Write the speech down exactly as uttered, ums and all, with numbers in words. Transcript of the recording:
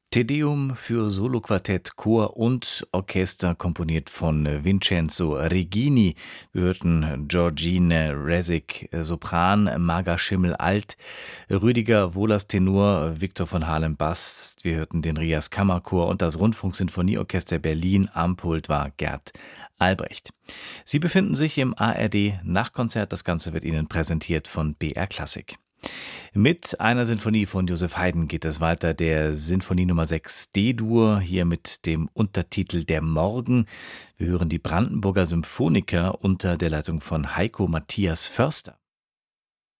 Te Deum für Soloquartett, Chor und Orchester, komponiert von Vincenzo Regini. Wir hörten Georgine Resic, Sopran, Marga Schimmel Alt, Rüdiger Wohlers Tenor, Viktor von Hahlen Bass. Wir hörten den Rias Kammerchor und das Rundfunksinfonieorchester Berlin. Am Pult war Gerd Albrecht. Sie befinden sich im A R D Nachkonzert. Das Ganze wird Ihnen präsentiert von B R Klassik. Mit einer Sinfonie von Joseph Haydn geht es weiter, der Sinfonie Nummer sechs D-Dur, hier mit dem Untertitel Der Morgen. Wir hören die Brandenburger Symphoniker unter der Leitung von Heiko Matthias Förster.